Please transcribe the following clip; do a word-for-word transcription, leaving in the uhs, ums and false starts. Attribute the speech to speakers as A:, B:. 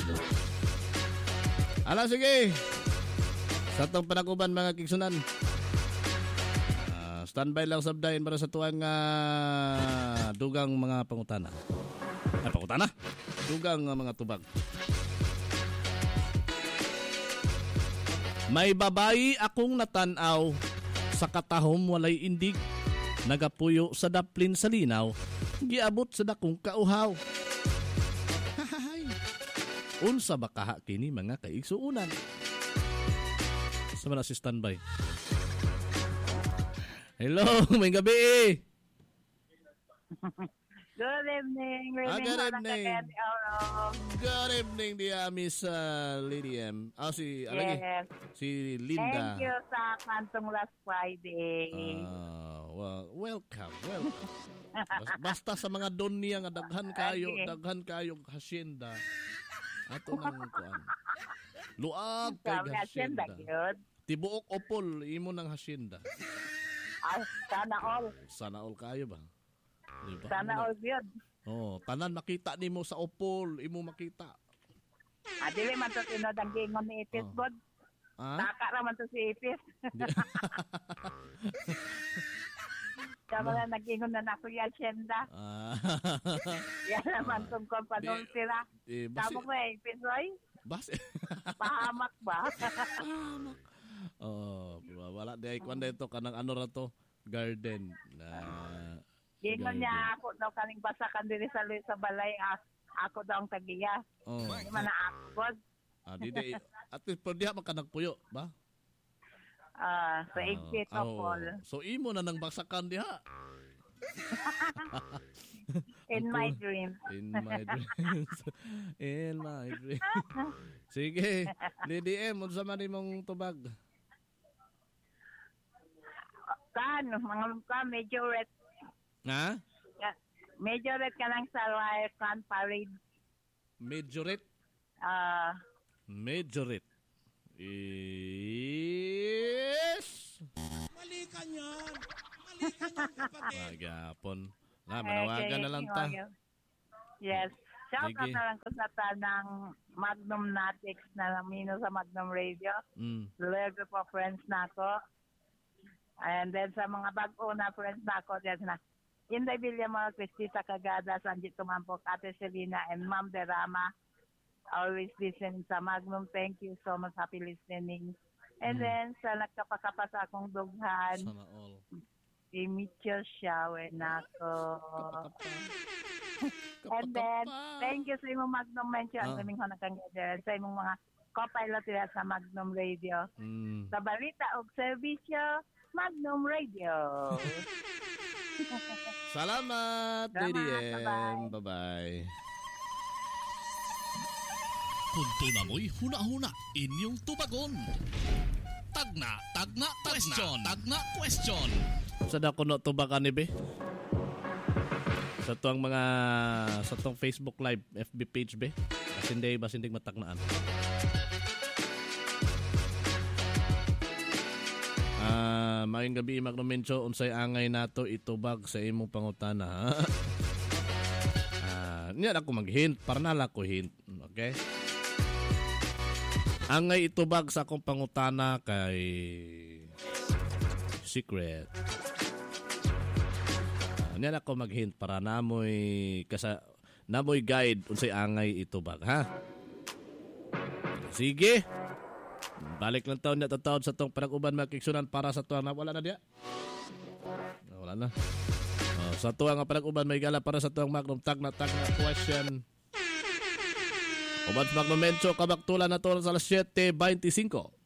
A: Ala, sige. Sa itong panaguban mga kigsunan. Uh, standby lang sabdayin para sa tuwang uh, dugang mga pangutana. Ay, pangutana? Dugang uh, mga tubag. May babayi akong natanaw sa katahom walay indig. Nagapuyo sa daplin sa linaw. Giabot sa dakong kauhaw. Hahahay. Unsa ba kaha kini mga kaigsuunan? Sama na si standby. Hello, may gabi.
B: Good evening.
A: Ah, good evening. Good evening dia Miss uh, Lady M. Ah, si
B: yes.
A: Alagi. Si Linda.
B: Thank you sa kantong last Friday.
A: Uh, well, welcome. Welcome. Basta sa mga don niya nga daghan kayo, okay. daghan kayo hacienda. Ato nang kuan. Luag kay hacienda. Tibuok opol imo ng hacienda.
B: Ah, sana all.
A: Sana all kayo ba? Diba?
B: Sana all good.
A: Oh, tanan makita nimo sa opol, imo makita.
B: Ah, dili man to tinod ang gingon ni Ipis oh. God. Ah? Taka ra man to si Ipis. Kama na nag-ingon na nako yung hacienda. Ah. Yan naman tong kompanol sila. Tama ko eh, Pisoy. Bas? Pahamak ba?
A: Pahamak. Oh, wala di ay kwanda ito kanang ano ra to, garden na
B: gingon niya ako daw kaning basakan diri sa sa balay ako daw ang tagiya. Oh. Di man na ako.
A: Ah, di di at pero diha man ka nagpuyo ba?
B: Ah, sa exit uh, oh. Paul.
A: So imo na nang basakan diha.
B: In my dream.
A: In my dreams. In my dream. Sige, Lady M, unsa man imong tubag?
B: Kan, mga ka medyo red.
A: Ha?
B: Medyo red ka lang sa live kan parade.
A: Majorette?
B: Ah. Uh,
A: Majorette. Is...
C: Mali ka niyan. Mali ka niyan, kapatid.
A: Magapon. Na, manawagan okay, na lang ta.
B: Yes. Shout out na lang ko sa tanang Magnum Natics na namino sa Magnum Radio. Mm. Little group of friends na ako. And then sa mga bago na friends na ako, there's na Inday Villamor, Cristita Cagada, Sanjit Tumampok, Ate Selena, and Ma'am Derama. Always listening sa Magnum. Thank you so much. Happy listening. And mm. then sa nagkapakapa sa akong dughan.
A: Sana all.
B: I-Mitchell Shawe na ako. And then, thank you sa imong Magnum Mention. Ang kaming ho nakanggader. Sa imong mga co-pilot sa Magnum Radio. Mm. Sa balita o servisyo, Magnum Radio.
A: Salamat, Lady M. Bye-bye.
D: Kunto na mo'y huna-huna inyong tubagon. Tagna, tagna, question, tagna, question.
A: Sa dako no tubakan ni be? Sa tuang mga, sa tuang Facebook Live, F B page be? Basinday, basindig matagnaan. Ah, uh, maayong gabi Magnum Mencho, unsay angay nato itubag sa imong pangutana. Ah, uh, niya ako mag-hint, para nala ko hint. Okay? Angay itubag sa akong pangutana kay secret. Uh, niya ako mag-hint para namoy kasa namoy guide unsay angay itubag, ha? Sige. Balik lang taon na taon sa tong panag-uban makiksunan para sa tuwang na wala na diya. Wala na. Uh, sa tuwang nga panag-uban may gala para sa tuwang Magnum tag na tag na question. Uban sa Magnum Mencho kabaktulan na to sa alas siyete twenty-five.